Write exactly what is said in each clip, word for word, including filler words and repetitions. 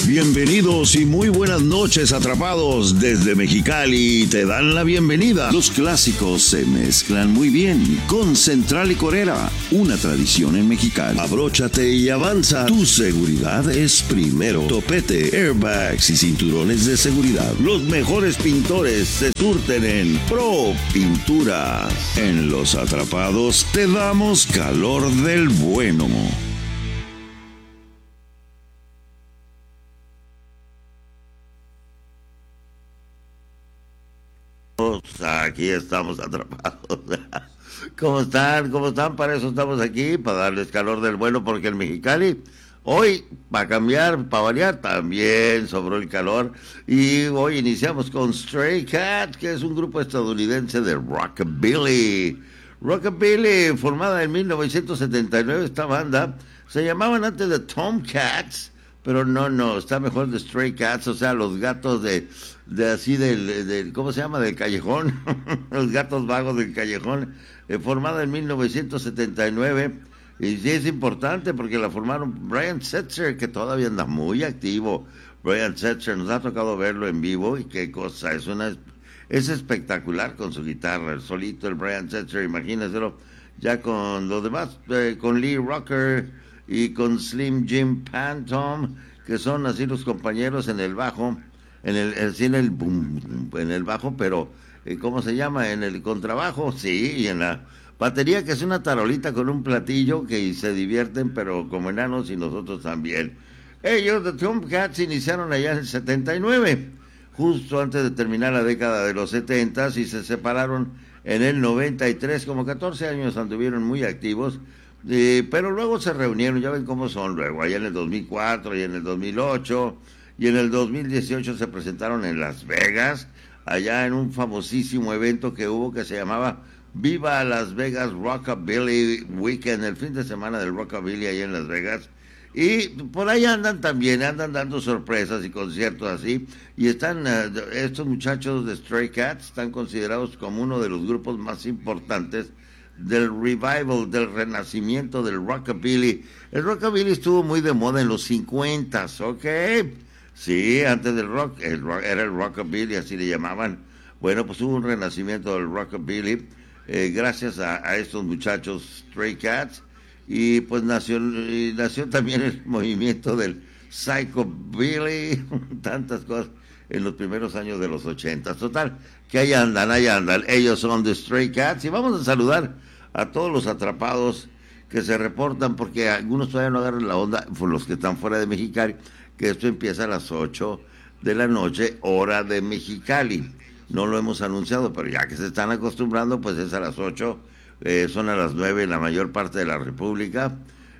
Bienvenidos y muy buenas noches, atrapados. Desde Mexicali te dan la bienvenida. Los clásicos se mezclan muy bien con Central Licorera, una tradición en Mexicali. Abróchate y avanza. Tu seguridad es primero. Topete, airbags y cinturones de seguridad. Los mejores pintores se surten en Pro Pinturas. En Los Atrapados te damos calor del bueno. Aquí estamos atrapados. ¿Cómo están? ¿Cómo están? Para eso estamos aquí, para darles calor del bueno, porque en Mexicali hoy, para cambiar, para variar, también sobró el calor. Y hoy iniciamos con Stray Cats, que es un grupo estadounidense de rockabilly. Rockabilly, formada en mil novecientos setenta y nueve, esta banda se llamaban antes de Tomcats, pero no, no, está mejor de Stray Cats, o sea, los gatos de, de así del, del, ¿cómo se llama? Del callejón, los gatos vagos del callejón, eh, formada en mil novecientos setenta y nueve, y sí es importante porque la formaron Brian Setzer, que todavía anda muy activo. Brian Setzer, nos ha tocado verlo en vivo, y qué cosa, es una, es espectacular con su guitarra, el solito, el Brian Setzer, imagínenselo, ya con los demás, eh, con Lee Rocker, y con Slim Jim Phantom, que son así los compañeros en el bajo, en el, así en el boom, en el bajo, pero eh, ¿cómo se llama? En el contrabajo, sí, y en la batería, que es una tarolita con un platillo, que se divierten, pero como enanos, y nosotros también. Ellos, The Tomcats, iniciaron allá en el setenta y nueve, justo antes de terminar la década de los setenta, y se separaron en el noventa y tres, como catorce años anduvieron muy activos. Eh, pero luego se reunieron, ya ven cómo son luego, allá en el dos mil cuatro y en el dos mil ocho, y en el dos mil dieciocho se presentaron en Las Vegas, allá en un famosísimo evento que hubo que se llamaba Viva Las Vegas Rockabilly Weekend, el fin de semana del Rockabilly allá en Las Vegas, y por ahí andan también, andan dando sorpresas y conciertos así, y están, uh, estos muchachos de Stray Cats están considerados como uno de los grupos más importantes del revival, del renacimiento del rockabilly. El rockabilly estuvo muy de moda en los cincuentas, ¿ok? Sí, antes del rock, el rock era el rockabilly, así le llamaban. Bueno, pues hubo un renacimiento del rockabilly eh, gracias a, a estos muchachos Stray Cats, y pues nació, y nació también el movimiento del psychobilly, tantas cosas en los primeros años de los ochentas. Total, que ahí andan, ahí andan. Ellos son The Stray Cats, y vamos a saludar a todos los atrapados que se reportan, porque algunos todavía no agarran la onda, por los que están fuera de Mexicali, que esto empieza a las ocho de la noche, hora de Mexicali. No lo hemos anunciado, pero ya que se están acostumbrando, pues es a las ocho, eh, son a las nueve en la mayor parte de la República,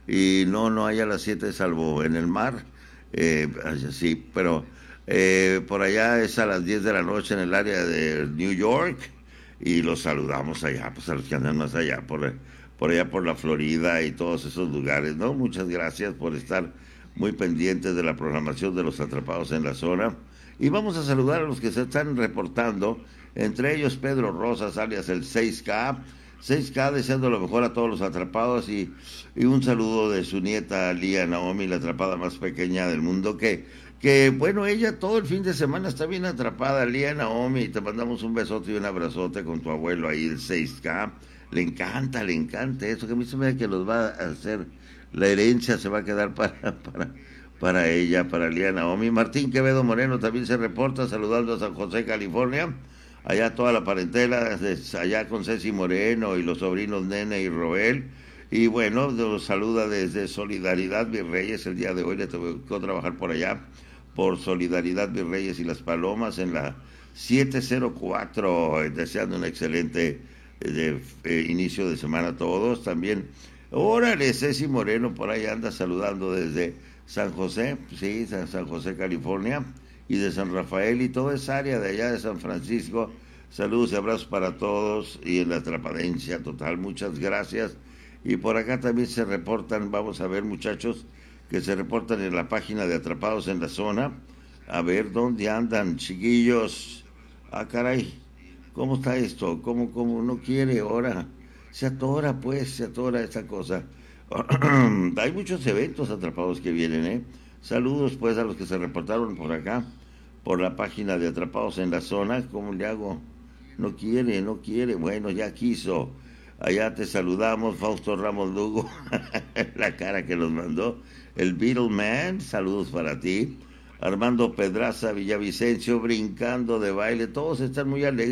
y no, no hay a las siete, salvo en el mar, eh, sí, pero eh, por allá es a las diez de la noche en el área de New York, y los saludamos allá, pues a los que andan más allá, por, por allá por la Florida y todos esos lugares, ¿no? Muchas gracias por estar muy pendientes de la programación de Los Atrapados en la Zona. Y vamos a saludar a los que se están reportando, entre ellos Pedro Rosas, alias el seis K, seis K deseando lo mejor a todos los atrapados, y, y un saludo de su nieta Lía Naomi, la atrapada más pequeña del mundo, que que bueno, ella todo el fin de semana está bien atrapada, Lía Naomi, y te mandamos un besote y un abrazote con tu abuelo ahí, el seis K, le encanta, le encanta eso, que a mí se me da que los va a hacer, la herencia se va a quedar para, para, para ella, para Lía Naomi. Martín Quevedo Moreno también se reporta, saludando a San José, California, allá toda la parentela, allá con Ceci Moreno y los sobrinos Nene y Roel. Y bueno, los saluda desde Solidaridad Virreyes, el día de hoy le tocó trabajar por allá, por Solidaridad Virreyes y Las Palomas, en la siete cero cuatro, deseando un excelente de, eh, inicio de semana a todos. También, órale, Ceci Moreno por ahí anda saludando desde San José, sí, San, San José, California, y de San Rafael y toda esa área de allá de San Francisco. Saludos y abrazos para todos, y en la atrapadencia total, muchas gracias. Y por acá también se reportan, vamos a ver, muchachos, que se reportan en la página de Atrapados en la Zona. A ver dónde andan, chiquillos. Ah, caray, ¿cómo está esto? ¿Cómo, cómo no quiere ahora? Se atora, pues, se atora esta cosa. Hay muchos eventos atrapados que vienen, ¿eh? Saludos pues a los que se reportaron por acá, por la página de Atrapados en la Zona. ¿Cómo le hago? No quiere, no quiere. Bueno, ya quiso. Allá te saludamos, Fausto Ramos Lugo, la cara que nos mandó. El Beatleman, saludos para ti. Armando Pedraza Villavicencio, brincando de baile. Todos están muy alegres.